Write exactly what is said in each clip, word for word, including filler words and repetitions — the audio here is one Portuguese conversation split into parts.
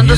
Quando,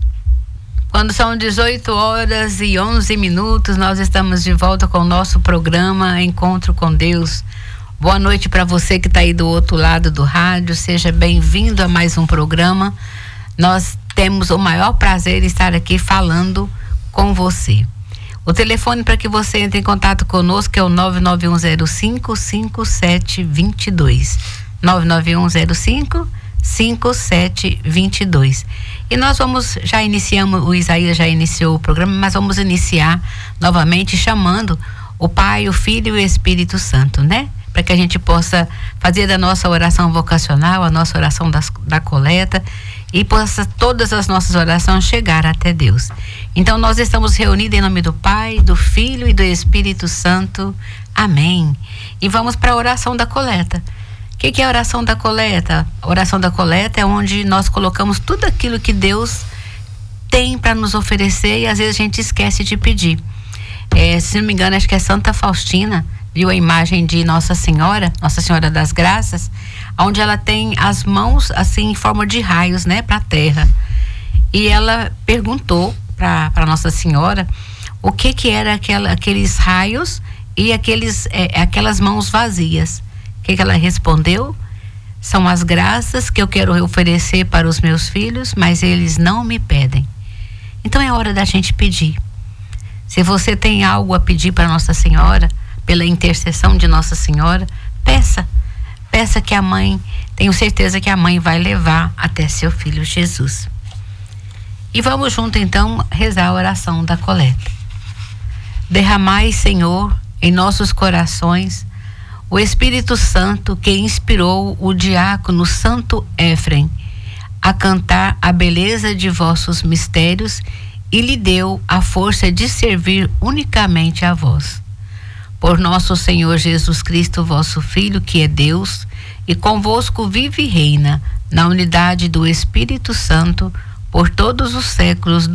quando são dezoito horas e onze minutos, nós estamos de volta com o nosso programa Encontro com Deus. Boa noite para você que está aí do outro lado do rádio. Seja bem-vindo a mais um programa. Nós temos o maior prazer em estar aqui falando com você. O telefone para que você entre em contato conosco é o nove nove um zero cinco, cinco sete dois dois. nove nove um zero cinco, cinco sete dois dois. E nós vamos, já iniciamos, o Isaías já iniciou o programa, mas vamos iniciar novamente chamando o Pai, o Filho e o Espírito Santo, né? Para que a gente possa fazer da nossa oração vocacional, a nossa oração das, da coleta, e possa todas as nossas orações chegar até Deus. Então nós estamos reunidos em nome do Pai, do Filho e do Espírito Santo. Amém. E vamos para a oração da coleta. O que, que é a oração da coleta? A oração da coleta é onde nós colocamos tudo aquilo que Deus tem para nos oferecer e às vezes a gente esquece de pedir. É, se não me engano, acho que é Santa Faustina viu a imagem de Nossa Senhora, Nossa Senhora das Graças, onde ela tem as mãos assim em forma de raios, né, para a terra. E ela perguntou para Nossa Senhora o que que era aquela, aqueles raios e aqueles, é, aquelas mãos vazias. O que que ela respondeu? São as graças que eu quero oferecer para os meus filhos, mas eles não me pedem. Então é hora da gente pedir. Se você tem algo a pedir para Nossa Senhora, pela intercessão de Nossa Senhora, peça. Peça que a mãe, tenho certeza que a mãe vai levar até seu filho Jesus. E vamos junto então rezar a oração da coleta. Derramai, Senhor, em nossos corações o Espírito Santo que inspirou o diácono Santo Éfrem a cantar a beleza de vossos mistérios e lhe deu a força de servir unicamente a vós. Por nosso Senhor Jesus Cristo, vosso Filho, que é Deus, e convosco vive e reina, na unidade do Espírito Santo, por todos os séculos